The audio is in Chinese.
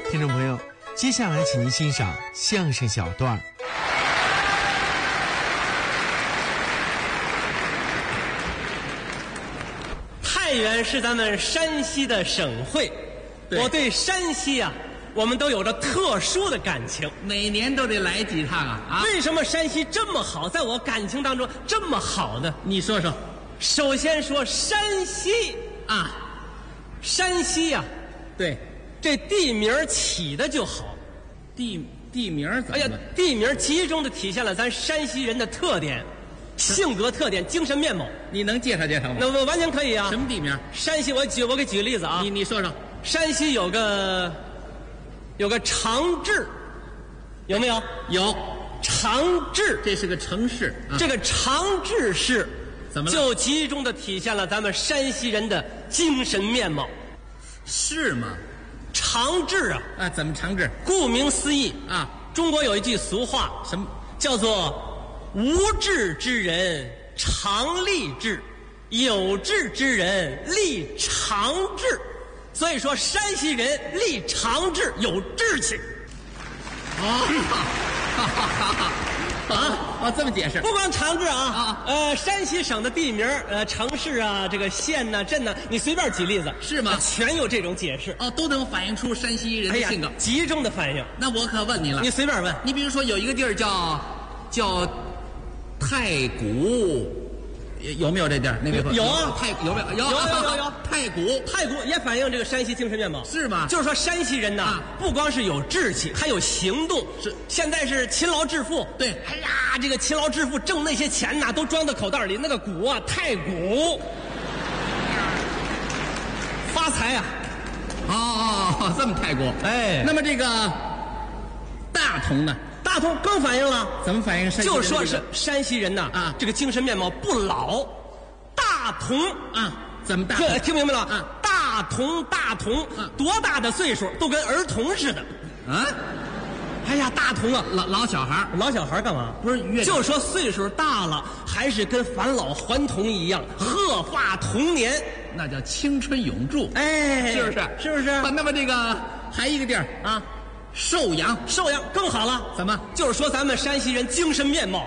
听众朋友，接下来请您欣赏相声小段。 太原是咱们山西的省会，我对山西啊，我们都有着特殊的感情， 每年都得来几趟啊！ 为什么山西这么好，在我感情当中这么好呢？ 你说说。 首先说山西啊， 山西呀， 对， 这地名起的就好。 地名怎么了？ 哎呀，地名集中的体现了咱山西人的特点、性格特点、精神面貌。 你能介绍介绍吗？ 那我完全可以啊。 什么地名？ 山西，我给举个例子啊。 你说说。 山西有个长治，有没有？ 有。 长治， 这是个城市。 这个长治市怎么了？ 就集中的体现了咱们山西人的精神面貌。 是吗？ 长治啊！ 啊，怎么长治？ 顾名思义啊， 中国有一句俗话， 什么叫做“无志之人常立志，有志之人立长志”。所以说，山西人立长志，有志气。 这么解释。 不光长治啊，山西省的地名，城市啊，这个县呐、镇呐，你随便举例子， 是吗？ 全有这种解释。 都能反映出山西人的性格， 集中的反映。 那我可问你了， 你随便问。 你比如说有一个地儿叫太谷，有没有这地儿？那个有啊， 有没有？有。太谷也反映这个山西精神面貌， 是吗？ 就是说山西人呐，不光是有志气，还有行动。 是， 现在是勤劳致富。 对， 哎呀，这个勤劳致富挣那些钱呐，都装到口袋里。那个谷啊，太谷，发财啊！ 这么太谷。 哎， 那么这个大同呢？ 大同更反映了， 怎么反映山西人？ 就是说是山西人呐，这个精神面貌不老。大同啊，怎么大同？ 听明白了？大同，多大的岁数都跟儿童似的。哎呀，大同啊， 老小孩干嘛？ 不是就是说岁数大了，还是跟返老还童一样，鹤发童年， 那叫青春永驻。 哎， 是不是？ 是不是？ 那么这个还一个地儿啊，寿阳更好了。 怎么？ 就是说咱们山西人精神面貌